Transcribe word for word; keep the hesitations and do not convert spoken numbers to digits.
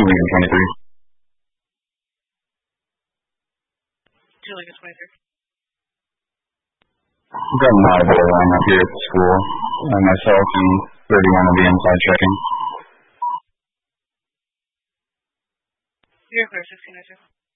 two Lincoln twenty-three. two Lincoln twenty-three. I've got an audible. I'm up here at the school. Uh, myself and thirty-one will be inside checking. You're clear, sixteen oh two.